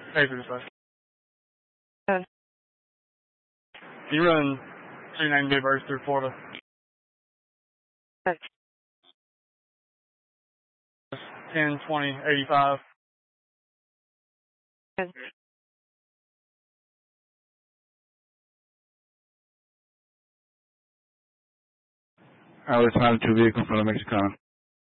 Papers, bud. Can You run 290 Bluebirds through Florida. 10, 20, 85. I was trying to vehicle from the Mexicana.